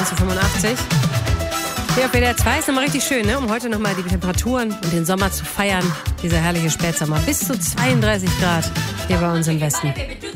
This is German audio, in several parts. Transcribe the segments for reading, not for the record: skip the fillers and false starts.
85. Hier auf WDR 2 ist nochmal richtig schön, ne? Um heute nochmal die Temperaturen und den Sommer zu feiern. Dieser herrliche Spätsommer. Bis zu 32 Grad hier bei uns im Westen.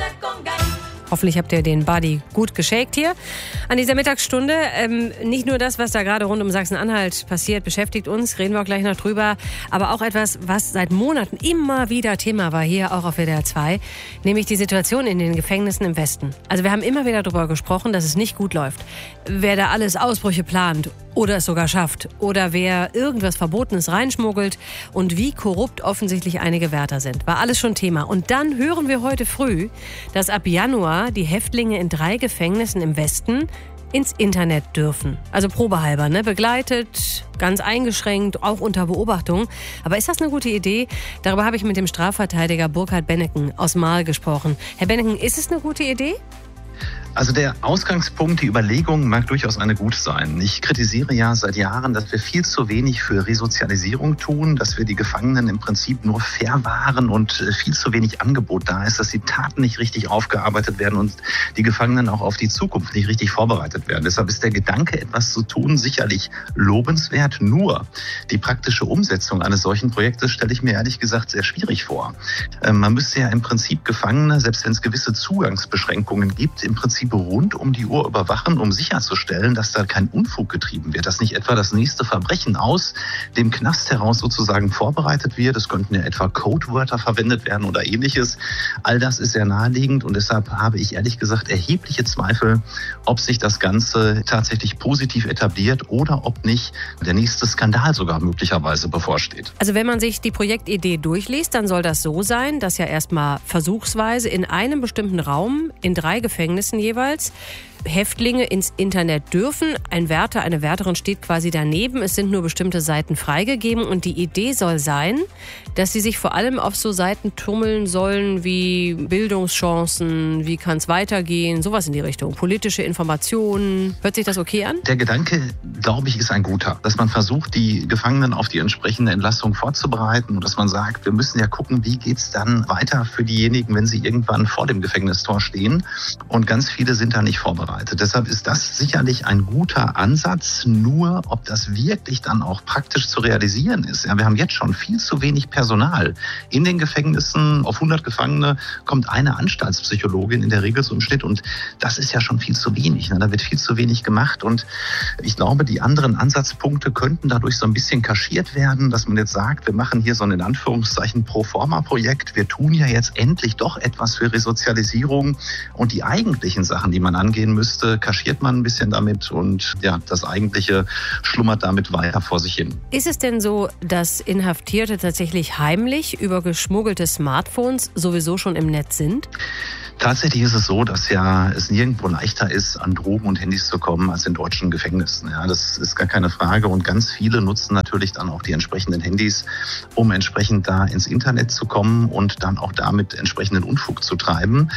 Hoffentlich habt ihr den Body gut geshakt hier an dieser Mittagsstunde. Nicht nur das, was da gerade rund um Sachsen-Anhalt passiert, beschäftigt uns, reden wir auch gleich noch drüber. Aber auch etwas, was seit Monaten immer wieder Thema war, hier auch auf WDR 2, nämlich die Situation in den Gefängnissen im Westen. Also wir haben immer wieder darüber gesprochen, dass es nicht gut läuft. Wer da alles Ausbrüche plant oder es sogar schafft oder wer irgendwas Verbotenes reinschmuggelt und wie korrupt offensichtlich einige Wärter sind. War alles schon Thema. Und dann hören wir heute früh, dass ab Januar die Häftlinge in 3 Gefängnissen im Westen ins Internet dürfen. Also probehalber, ne? Begleitet, ganz eingeschränkt, auch unter Beobachtung. Aber ist das eine gute Idee? Darüber habe ich mit dem Strafverteidiger Burkhard Benneken aus Marl gesprochen. Herr Benneken, ist es eine gute Idee? Also der Ausgangspunkt, die Überlegung mag durchaus eine gute sein. Ich kritisiere ja seit Jahren, dass wir viel zu wenig für Resozialisierung tun, dass wir die Gefangenen im Prinzip nur verwahren und viel zu wenig Angebot da ist, dass die Taten nicht richtig aufgearbeitet werden und die Gefangenen auch auf die Zukunft nicht richtig vorbereitet werden. Deshalb ist der Gedanke, etwas zu tun, sicherlich lobenswert. Nur die praktische Umsetzung eines solchen Projektes stelle ich mir ehrlich gesagt sehr schwierig vor. Man müsste ja im Prinzip Gefangene, selbst wenn es gewisse Zugangsbeschränkungen gibt, im Prinzip rund um die Uhr überwachen, um sicherzustellen, dass da kein Unfug getrieben wird, dass nicht etwa das nächste Verbrechen aus dem Knast heraus sozusagen vorbereitet wird. Es könnten ja etwa Codewörter verwendet werden oder ähnliches. All das ist sehr naheliegend und deshalb habe ich ehrlich gesagt erhebliche Zweifel, ob sich das Ganze tatsächlich positiv etabliert oder ob nicht der nächste Skandal sogar möglicherweise bevorsteht. Also wenn man sich die Projektidee durchliest, dann soll das so sein, dass ja erstmal versuchsweise in einem bestimmten Raum in 3 Gefängnissen jeweils Häftlinge ins Internet dürfen. Ein Wärter, eine Wärterin steht quasi daneben. Es sind nur bestimmte Seiten freigegeben. Und die Idee soll sein, dass sie sich vor allem auf so Seiten tummeln sollen wie Bildungschancen, wie kann es weitergehen, sowas in die Richtung. Politische Informationen. Hört sich das okay an? Der Gedanke, glaube ich, ist ein guter. Dass man versucht, die Gefangenen auf die entsprechende Entlassung vorzubereiten und dass man sagt, wir müssen ja gucken, wie geht es dann weiter für diejenigen, wenn sie irgendwann vor dem Gefängnistor stehen. Und ganz viele sind da nicht vorbereitet. Deshalb ist das sicherlich ein guter Ansatz. Nur, ob das wirklich dann auch praktisch zu realisieren ist. Ja, wir haben jetzt schon viel zu wenig Personal. In den Gefängnissen, auf 100 Gefangene, kommt eine Anstaltspsychologin in der Regel so im Schnitt. Und das ist ja schon viel zu wenig. Da wird viel zu wenig gemacht. Und ich glaube, die anderen Ansatzpunkte könnten dadurch so ein bisschen kaschiert werden, dass man jetzt sagt, wir machen hier so ein in Anführungszeichen Proforma-Projekt. Wir tun ja jetzt endlich doch etwas für Resozialisierung. Und die eigentlichen Sachen, die man angehen müsste, kaschiert man ein bisschen damit und ja, das Eigentliche schlummert damit weiter vor sich hin. Ist es denn so, dass Inhaftierte tatsächlich heimlich über geschmuggelte Smartphones sowieso schon im Netz sind? Tatsächlich ist es so, dass ja es nirgendwo leichter ist, an Drogen und Handys zu kommen als in deutschen Gefängnissen. Ja, das ist gar keine Frage. Und ganz viele nutzen natürlich dann auch die entsprechenden Handys, um entsprechend da ins Internet zu kommen und dann auch damit entsprechenden Unfug zu treiben.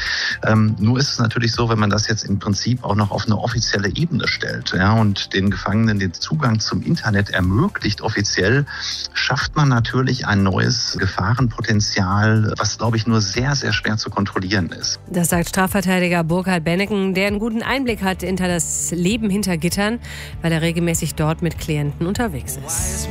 Nur ist es natürlich so, wenn man das jetzt im Prinzip auch noch auf eine offizielle Ebene stellt, ja, und den Gefangenen den Zugang zum Internet ermöglicht offiziell, schafft man natürlich ein neues Gefahrenpotenzial, was, glaube ich, nur sehr, sehr schwer zu kontrollieren ist. Das sagt Strafverteidiger Burkhard Benneken, der einen guten Einblick hat hinter das Leben hinter Gittern, weil er regelmäßig dort mit Klienten unterwegs ist.